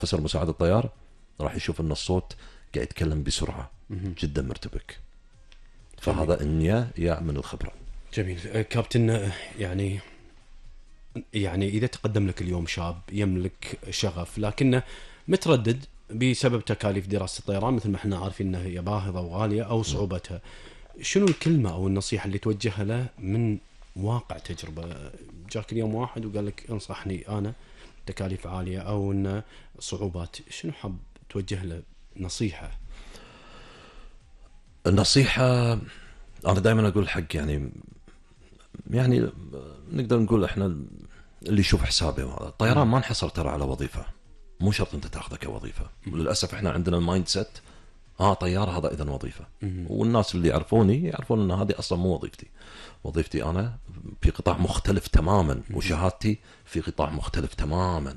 فسر مساعد الطيار راح يشوف ان الصوت قاعد يتكلم بسرعه جدا مرتبك. فهذا النية يا من الخبره. جميل. كابتن، يعني اذا تقدم لك اليوم شاب يملك شغف لكنه متردد بسبب تكاليف دراسه الطيران، مثل ما احنا عارفين انها هي باهظه وغاليه او صعوبتها، شنو الكلمه او النصيحه اللي توجهها له من واقع تجربه؟ جاك اليوم واحد وقال لك انصحني انا، تكاليف عاليه او ان صعوبات، شنو حاب توجه له نصيحه؟ النصيحه انا دائما اقول حق يعني نقدر نقول احنا اللي يشوف حسابه الطيران ما انحصر ترى على وظيفه، مو شرط انت تاخذه كوظيفه. وللاسف احنا عندنا المايند سيت طيار هذا اذا وظيفه. والناس اللي يعرفوني يعرفون ان هذه اصلا مو وظيفتي. وظيفتي انا في قطاع مختلف تماما، وشهادتي في قطاع مختلف تماما.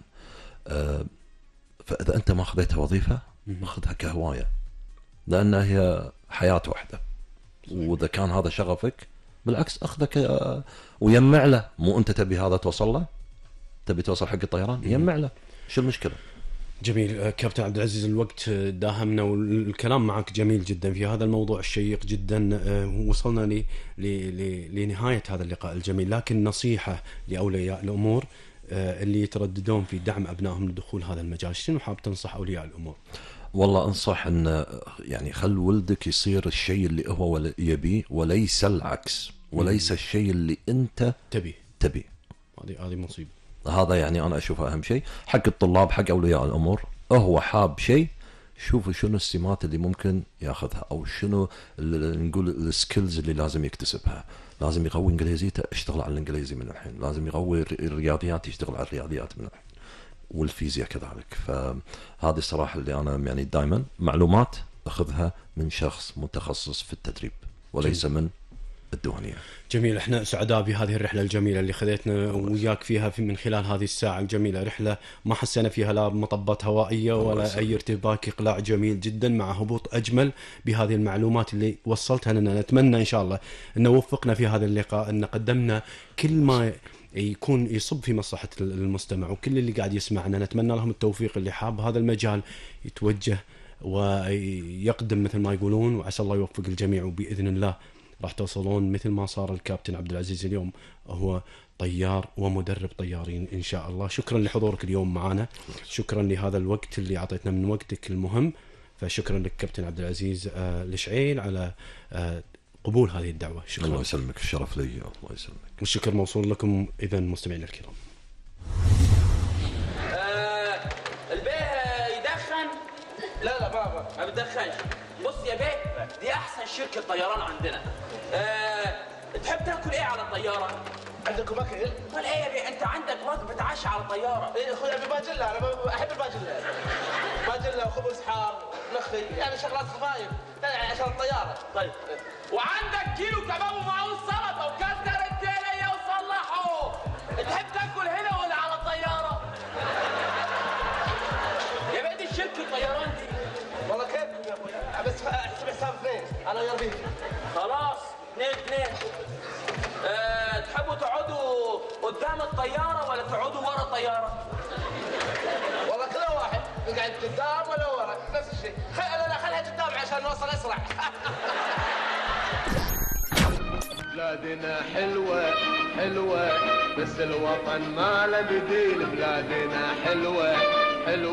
فاذا انت ما اخذتها وظيفه اخذها كهوايه، لان هي حياه واحده. واذا كان هذا شغفك بالعكس اخذك ويمع له. مو انت تبي هذا توصل له، تبي توصل حق الطيران، يمع له، شو المشكله؟ جميل. كابتن عبد العزيز، الوقت داهمنا والكلام معك جميل جدا في هذا الموضوع الشيق جدا. وصلنا لنهاية هذا اللقاء الجميل، لكن نصيحة لأولياء الأمور اللي يترددون في دعم أبنائهم لدخول هذا المجال، شنو حاب تنصح أولياء الأمور؟ والله انصح ان خل ولدك يصير الشيء اللي هو يبيه وليس العكس، وليس الشيء اللي انت تبي. هذه مصيبة. هذا انا اشوفه اهم شيء حق الطلاب، حق اولياء الامور. هو حاب شيء، شوفوا شنو السمات اللي ممكن ياخذها، او شنو نقول السكيلز اللي لازم يكتسبها. لازم يقوي انجليزيته، اشتغل على الانجليزي من الحين. لازم يقوي الرياضيات، يشتغل على الرياضيات من الحين، والفيزياء كذلك. فهذه الصراحه اللي انا دائما معلومات اخذها من شخص متخصص في التدريب وليس من الديوانيه. جميل. احنا سعداء بهذه الرحله الجميله اللي خذيتنا وياك فيها من خلال هذه الساعه الجميله. رحله ما حسينا فيها لا مطبات هوائيه ولا اي ارتباك، اقلاع جميل جدا مع هبوط اجمل بهذه المعلومات اللي وصلتها لنا. نتمنى ان شاء الله ان وفقنا في هذا اللقاء، ان قدمنا كل ما يكون يصب في مصلحه المستمع وكل اللي قاعد يسمعنا. نتمنى لهم التوفيق، اللي حاب هذا المجال يتوجه ويقدم مثل ما يقولون، وعسى الله يوفق الجميع. وباذن الله راح توصلون مثل ما صار الكابتن عبد العزيز اليوم، هو طيار ومدرب طيارين إن شاء الله. شكرا لحضورك اليوم معنا، شكرا لهذا الوقت اللي أعطيتنا من وقتك المهم. فشكرا لك كابتن عبد العزيز الشعيل على قبول هذه الدعوة. شكرا. الله يسلمك، الشرف لي. الله يسلمك. والشكر موصول لكم إذا مستمعينا الكرام. البيه يدخن؟ لا بابا ما بدخنش. بص يا بيه، دي احسن شركه طيران عندنا. تحب تاكل ايه على الطياره؟ عندكم اكل؟ قال ايه يا بيه، انت عندك وجبه عشاء على الطياره. ايه اخوي ابي باجله، انا احب الباجله. باجله وخبز حار مخفي، يعني شغلات خفايف يعني عشان الطياره. طيب، وعندك كيلو كباب ومعه سلطه وكسر الدنيا وصلحوا. تحب تاكل هنا ولا على الطياره؟ يا بيه دي شركه طيران دي. والله كيفكم يا اخوي، بس احسب حساب اثنين انا ويا ربيعي. خلاص 2-2. تحبوا تقعدوا قدام الطياره ولا تقعدوا ورا الطياره؟ والله كل واحد نقعد قدام ولا ورا نفس الشيء. لا خليها قدام عشان نوصل اسرع. بلادنا حلوه حلوه بس الوطن ما له بديل. بلادنا حلوه حلوه